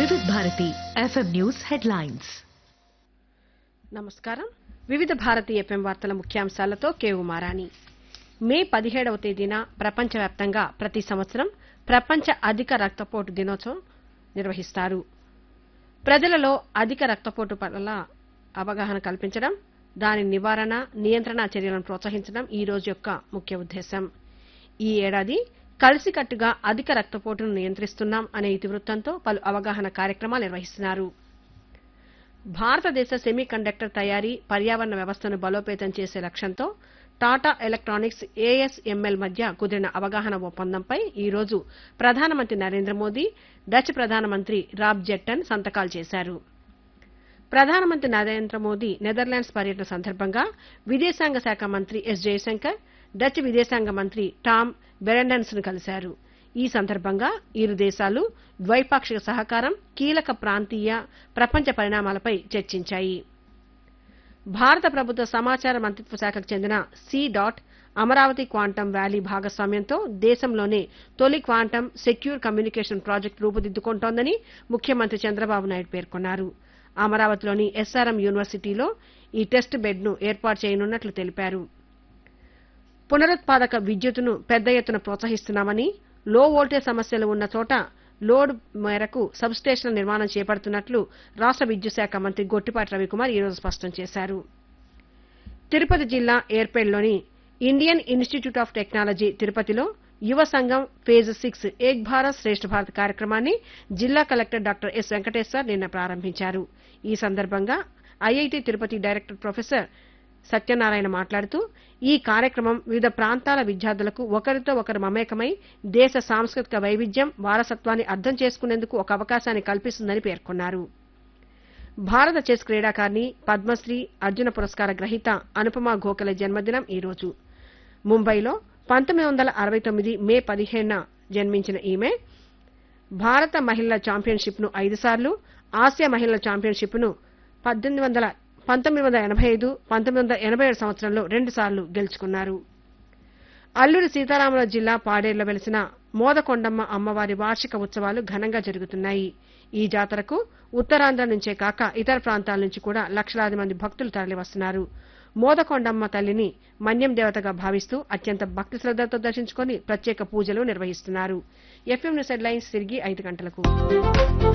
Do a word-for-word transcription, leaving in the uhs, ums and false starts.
వివిధ Bharati FM news headlines. నమస్కారం. వివిధ భారతి ఎఫ్ఎం వార్తల ముఖ్యాంశాలతో కే ఉమారాణి. మే పదిహేడవ తేదీన ప్రపంచవ్యాప్తంగా ప్రతి సంవత్సరం ప్రపంచ అధిక రక్తపోటు దినోత్సవం నిర్వహిస్తారు. ప్రజలలో అధిక రక్తపోటు పట్ల అవగాహన కల్పించడం, దాని నివారణ, నియంత్రణ చర్యలను ప్రోత్సహించడం ఈ రోజు యొక్క ముఖ్య ఉద్దేశం. ఈ ఏడాది కలిసికట్టుగా అధిక రక్తపోటును నియంత్రిస్తున్నాం అనే ఇతివృత్తంతో పలు అవగాహన కార్యక్రమాలు నిర్వహిస్తున్నారు. భారతదేశ సెమీ కండక్టర్ తయారీ, పర్యావరణ వ్యవస్థను బలోపేతం చేసే లక్ష్యంతో టాటా ఎలక్ట్రానిక్స్ ఏఎస్ఎంఎల్ మధ్య కుదిరిన అవగాహన ఒప్పందంపై ఈ రోజు ప్రధానమంత్రి నరేంద్ర మోదీ, డచ్ ప్రధానమంత్రి రాబ్ జెట్టన్ సంతకాలు చేశారు. ప్రధానమంత్రి నరేంద్ర మోదీ నెదర్లాండ్స్ పర్యటన సందర్భంగా విదేశాంగ శాఖ మంత్రి ఎస్ జయశంకర్, డచ్ విదేశాంగ మంత్రి టామ్ బెరెండన్స్ ను కలిశారు. ఈ సందర్భంగా ఇరు దేశాలు ద్వైపాక్షిక సహకారం, కీలక ప్రాంతీయ, ప్రపంచ పరిణామాలపై చర్చించాయి. భారత ప్రభుత్వ సమాచార మంత్రిత్వ శాఖకు చెందిన C dot Amaravati quantum valley భాగస్వామ్యంతో దేశంలోనే తొలి క్వాంటం సెక్యూర్ కమ్యూనికేషన్ ప్రాజెక్టు రూపుదిద్దుకుంటోందని ముఖ్యమంత్రి చంద్రబాబు నాయుడు పేర్కొన్నారు. అమరావతిలోని ఎస్ఆర్ఎం యూనివర్సిటీలో ఈ టెస్ట్ బెడ్ ను ఏర్పాటు చేయనున్నట్లు తెలిపారు. పునరుత్పాదక విద్యుత్తును పెద్ద ఎత్తున ప్రోత్సహిస్తున్నామని, లో వోల్టేజ్ సమస్యలు ఉన్న చోట లోడ్ మేరకు సబ్స్టేషన్ల నిర్మాణం చేపడుతున్నట్లు రాష్ట విద్యుత్ శాఖ మంత్రి గొట్టిపాటి రవికుమార్ ఈ రోజు స్పష్టం చేశారు. తిరుపతి జిల్లా ఏర్పేడ్లోని ఇండియన్ ఇన్స్టిట్యూట్ ఆఫ్ టెక్నాలజీ తిరుపతిలో యువ సంఘం ఫేజ్ సిక్స్ ఏక్ భారత్ శ్రేష్ఠ భారత్ కార్యక్రమాన్ని జిల్లా కలెక్టర్ డాక్టర్ ఎస్ వెంకటేశ్వర్ నిన్న ప్రారంభించారు. ఈ సందర్భంగా IIT Tirupati director professor Satyanarayana మాట్లాడుతూ, ఈ కార్యక్రమం వివిధ ప్రాంతాల విద్యార్థులకు ఒకరితో ఒకరు మమేకమై దేశ సాంస్కృతిక వైవిధ్యం, వారసత్వాన్ని అర్థం చేసుకునేందుకు ఒక అవకాశాన్ని కల్పిస్తుందని పేర్కొన్నారు. భారత చెస్ క్రీడాకారిణి, పద్మశ్రీ, అర్జున పురస్కార గ్రహీత అనుపమా గోఖలే జన్మదినం ఈ రోజు. ముంబైలో పంతొమ్మిది వందల అరవై తొమ్మిది మే పదిహేనున జన్మించిన ఈమె భారత మహిళల ఛాంపియన్షిప్ ను ఐదు సార్లు, ఆసియా మహిళల ఛాంపియన్షిప్ ను పద్దెనిమిది వందల పంతొమ్మిది వందల ఎనభై ఐదు పంతొమ్మిది వందల ఎనభై ఏడు సంవత్సరంలో రెండు సార్లు గెలుచుకున్నారు. అల్లూరి సీతారామరాజు జిల్లా పాడేరులో వెలిసిన మోదకొండమ్మ అమ్మవారి వార్షిక ఉత్సవాలు ఘనంగా జరుగుతున్నాయి. ఈ జాతరకు ఉత్తరాంధ్ర నుంచే కాక ఇతర ప్రాంతాల నుంచి కూడా లక్షలాది మంది భక్తులు తరలివస్తున్నారు. మోదకొండమ్మ తల్లిని మన్యం దేవతగా భావిస్తూ అత్యంత భక్తి శ్రద్దలతో దర్శించుకుని ప్రత్యేక పూజలు నిర్వహిస్తున్నారు. ఎఫ్ఎం న్యూస్ హెడ్లైన్స్ తిరిగి ఐదు గంటలకు.